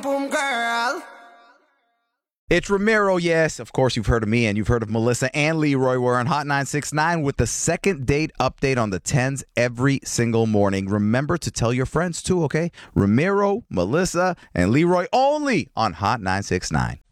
Boom girl. It's Ramiro, yes. Of course, you've heard of me and you've heard of Melissa and Leroy. We're on Hot 969 with the second date update on the 10s every single morning. Remember to tell your friends too, okay? Ramiro, Melissa, and Leroy only on Hot 969.